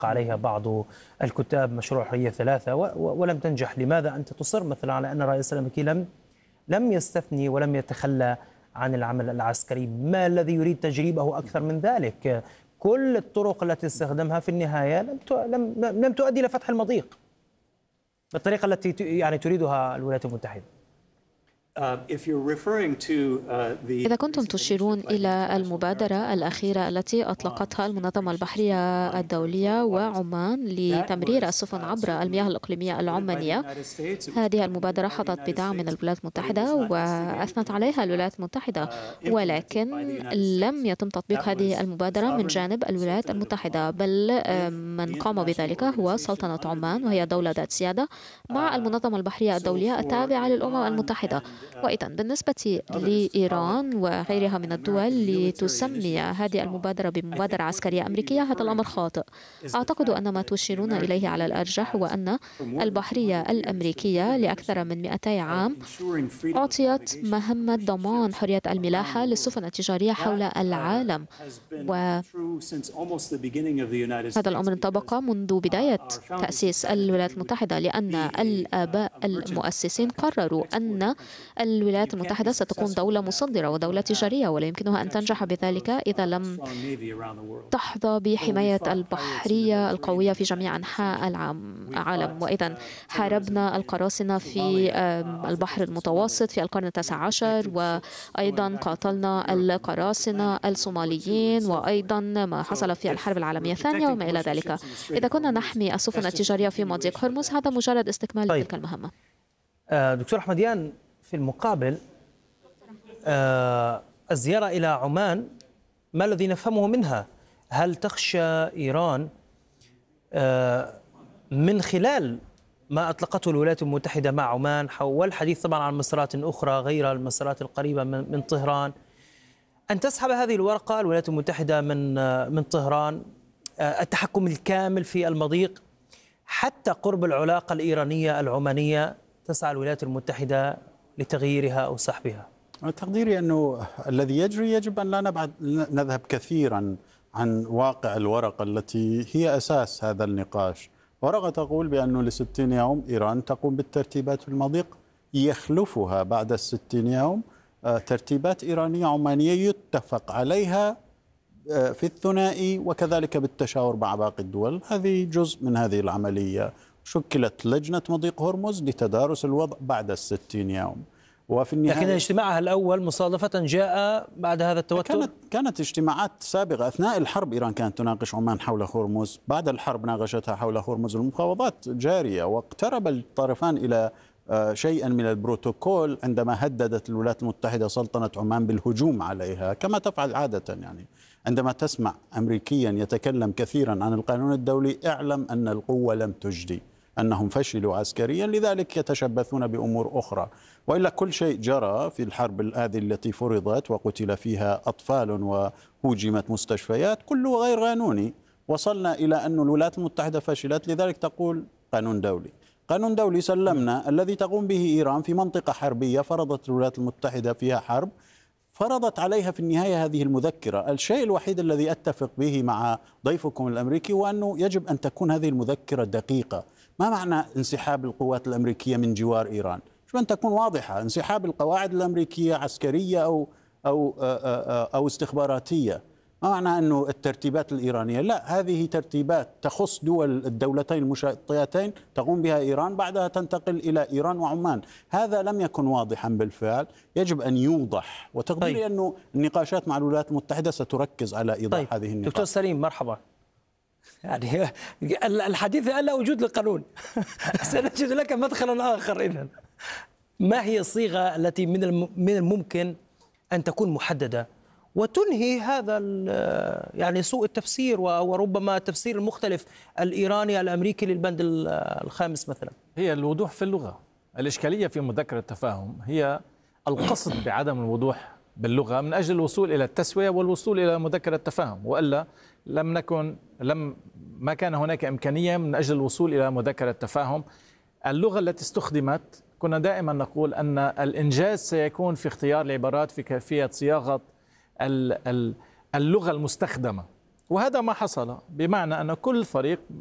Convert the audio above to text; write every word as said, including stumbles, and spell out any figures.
عليها بعض الكتاب مشروع حرية ثلاثة ولم تنجح. لماذا أنت تصر مثلا على أن الرئيس الأمريكي لم لم يستثني ولم يتخلى عن العمل العسكري؟ ما الذي يريد تجريبه أكثر من ذلك؟ كل الطرق التي استخدمها في النهاية لم لم لم تؤدي إلى فتح المضيق بالطريقة التي يعني تريدها الولايات المتحدة. إذا كنتم تشيرون إلى المبادرة الأخيرة التي أطلقتها المنظمة البحرية الدولية وعمان لتمرير السفن عبر المياه الإقليمية العمانية، هذه المبادرة حظت بدعم من الولايات المتحدة وأثنت عليها الولايات المتحدة، ولكن لم يتم تطبيق هذه المبادرة من جانب الولايات المتحدة، بل من قام بذلك هو سلطنة عمان، وهي دولة ذات سيادة مع المنظمة البحرية الدولية التابعة للأمم المتحدة. وإذا بالنسبة لإيران وغيرها من الدول لتسمي هذه المبادرة بمبادرة عسكرية أمريكية، هذا الأمر خاطئ. أعتقد أن ما تشيرون إليه على الأرجح هو أن البحرية الأمريكية لأكثر من مئتي عام أعطيت مهمة ضمان حرية الملاحة للسفن التجارية حول العالم، وهذا الأمر انطبق منذ بداية تأسيس الولايات المتحدة، لأن الآباء المؤسسين قرروا أن الولايات المتحدة ستكون دولة مصدرة ودولة تجارية، ولا يمكنها أن تنجح بذلك إذا لم تحظى بحماية البحرية القوية في جميع أنحاء العالم. وإذا حاربنا القراصنة في البحر المتوسط في القرن التاسع عشر، وأيضا قاتلنا القراصنة الصوماليين، وأيضا ما حصل في الحرب العالمية الثانية وما إلى ذلك. إذا كنا نحمي السفن التجارية في مضيق هرمز، هذا مجرد استكمال طيب. تلك المهمة. دكتور أحمديان، في المقابل آه الزيارة إلى عمان ما الذي نفهمه منها؟ هل تخشى إيران آه من خلال ما أطلقته الولايات المتحدة مع عمان، والحديث طبعا عن مسارات أخرى غير المسارات القريبة من, من طهران، أن تسحب هذه الورقة الولايات المتحدة من آه من طهران، آه التحكم الكامل في المضيق حتى قرب العلاقة الإيرانية العمانية تسعى الولايات المتحدة لتغييرها أو سحبها؟ تقديري أنه الذي يجري يجب أن لا نبعد نذهب كثيرا عن واقع الورقة التي هي أساس هذا النقاش. ورقة تقول بأنه لستين يوم إيران تقوم بالترتيبات في المضيق، يخلفها بعد الستين يوم ترتيبات إيرانية عمانية يتفق عليها في الثنائي وكذلك بالتشاور مع باقي الدول. هذه جزء من هذه العملية. شكلت لجنة مضيق هرمز لتدارس الوضع بعد الستين يوم، وفي النهاية لكن اجتماعها الأول مصادفة جاء بعد هذا التوتر. كانت كانت اجتماعات سابقة أثناء الحرب. إيران كانت تناقش عمان حول هرمز، بعد الحرب ناقشتها حول هرمز. المفاوضات جارية، واقترب الطرفان إلى شيئا من البروتوكول عندما هددت الولايات المتحدة سلطنة عمان بالهجوم عليها كما تفعل عادة. يعني عندما تسمع أمريكيا يتكلم كثيرا عن القانون الدولي، اعلم أن القوة لم تجدي، أنهم فشلوا عسكريا، لذلك يتشبثون بأمور أخرى. وإلا كل شيء جرى في الحرب هذه التي فرضت وقتل فيها أطفال وهوجمت مستشفيات كله غير قانوني. وصلنا إلى أن الولايات المتحدة فشلت، لذلك تقول قانون دولي. قانون دولي سلمنا الذي تقوم به إيران في منطقة حربية فرضت الولايات المتحدة فيها حرب، فرضت عليها في النهاية هذه المذكرة. الشيء الوحيد الذي أتفق به مع ضيفكم الأمريكي هو أنه يجب أن تكون هذه المذكرة دقيقة. ما معنى انسحاب القوات الأمريكية من جوار إيران؟ يجب أن تكون واضحة. انسحاب القواعد الأمريكية عسكرية أو أو أو استخباراتية. ما معنى أنه الترتيبات الإيرانية؟ لا، هذه ترتيبات تخص دول الدولتين المشتركتين تقوم بها إيران، بعدها تنتقل إلى إيران وعمان. هذا لم يكن واضحا بالفعل، يجب أن يوضح. وتقديري طيب. أنه النقاشات مع الولايات المتحدة ستركز على إيضاح طيب. هذه النقاط. دكتور سليم مرحبا. يعني الحديث الآن لا وجود للقانون. سنجد لك مدخلا آخر. إذن ما هي الصيغة التي من من الممكن أن تكون محددة وتنهي هذا يعني سوء التفسير وربما التفسير المختلف الإيراني الأمريكي للبند الخامس مثلا؟ هي الوضوح في اللغة. الإشكالية في مذكرة التفاهم هي القصد بعدم الوضوح باللغة من أجل الوصول إلى التسوية والوصول إلى مذكرة التفاهم، وإلا لم نكن لم ما كان هناك إمكانية من أجل الوصول إلى مذكرة التفاهم. اللغة التي استخدمت كنا دائما نقول أن الإنجاز سيكون في اختيار العبارات، في كيفية صياغة اللغة المستخدمة. وهذا ما حصل، بمعنى أن كل فريق